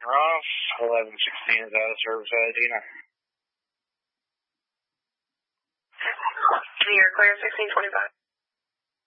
Ross, 1116 is out of service at Adena. You're clear, 1625.